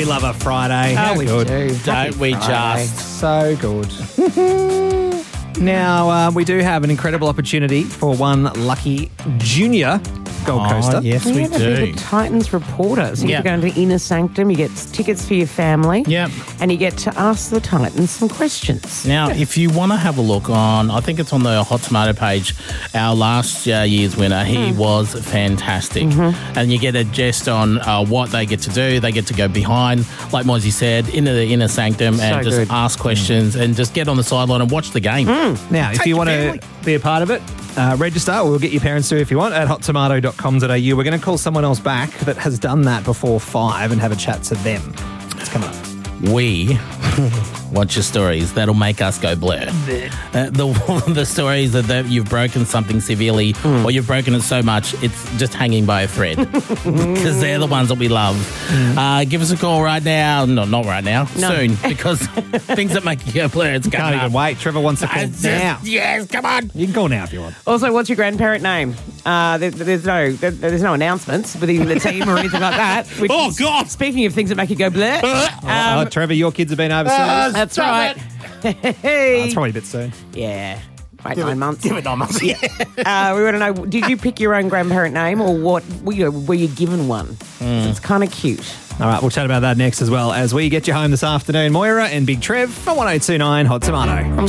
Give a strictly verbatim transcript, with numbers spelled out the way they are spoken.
we love a Friday. How Oh, we good. do. Don't Happy we Friday. just? So good. Now, uh, we do have an incredible opportunity for one lucky junior Gold Coaster. Oh, yes, we Yeah, to be do. the Titans reporter. So you Yeah. get to go into Inner Sanctum, you get tickets for your family. Yep. And you get to ask the Titans some questions. Now, if you want to have a look on, I think it's on the Hot Tomato page, our last uh, year's winner, he was fantastic. And you get a gist on uh, what they get to do. They get to go behind, like Moisey said, into the inner sanctum and So just good. ask questions and just get on the sideline and watch the game. Now, if Take you your want to family. be a part of it, uh, register. We'll get your parents to if you want at hot tomato dot com dot a u. We're going to call someone else back that has done that before five and have a chat to them. It's coming up. We want your stories that'll make us go blur. Uh, the the stories that, that you've broken something severely or you've broken it so much it's just hanging by a thread because they're the ones that we love. Uh, give us a call right now. No, not right now. No. Soon, because things that make you go blur, it's Can't coming even up. wait. Trevor wants to call It's just- now. Yes, come on. You can call now if you want. Also, what's your grandparent name? Uh, there, there's no there, there's no announcements within the team or anything like that. Which Oh, is- God. Speaking of things that make you go blur. oh, Trevor, your kids have been overseas. Uh, That's Stop right. it. Hey. That's probably a bit soon. Yeah. Wait, nine months. Give it nine months. Yeah. Uh, we want to know, did you pick your own grandparent name or what? Were you, were you given one? It's kind of cute. All right, we'll chat about that next as well as we get you home this afternoon. Moira and Big Trev for one oh two nine Hot Tomato.